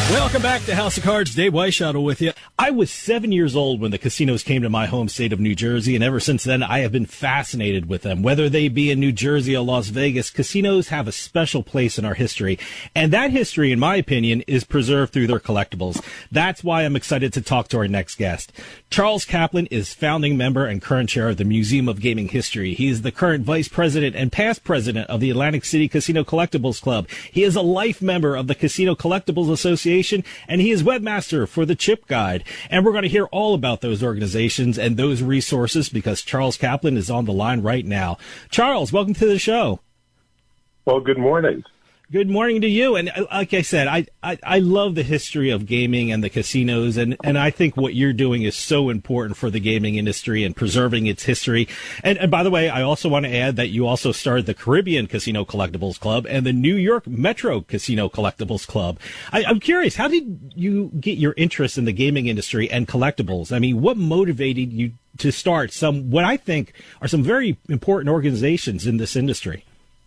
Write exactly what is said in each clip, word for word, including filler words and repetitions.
Welcome back to House of Cards. Dave Weishuttle with you. I was seven years old when the casinos came to my home state of New Jersey, and ever since then, I have been fascinated with them. Whether they be in New Jersey or Las Vegas, casinos have a special place in our history, and that history, in my opinion, is preserved through their collectibles. That's why I'm excited to talk to our next guest. Charles Kaplan is founding member and current chair of the Museum of Gaming History. He is the current vice president and past president of the Atlantic City Casino Collectibles Club. He is a life member of the Casino Collectibles Association, and he is webmaster for the Chip Guide. And we're going to hear all about those organizations and those resources because Charles Kaplan is on the line right now. Charles, welcome to the show. Well, good morning. Good morning to you. And like I said, I, I, I love the history of gaming and the casinos, and, and I think what you're doing is so important for the gaming industry and preserving its history. And, and by the way, I also want to add that you also started the Caribbean Casino Collectibles Club and the New York Metro Casino Collectibles Club. I, I'm curious, how did you get your interest in the gaming industry and collectibles? I mean, what motivated you to start some, what I think are some very important organizations in this industry?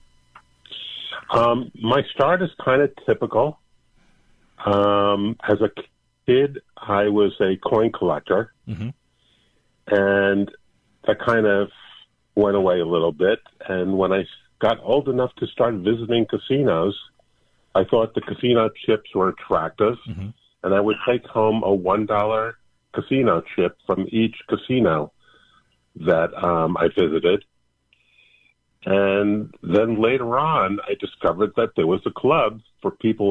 Um, my start is kind of typical. Um, as a kid, I was a coin collector, mm-hmm. and that kind of went away a little bit. And when I got old enough to start visiting casinos, I thought the casino chips were attractive, mm-hmm. and I would take home a one dollar casino chip from each casino that um, I visited. And then later on, I discovered that there was a club for people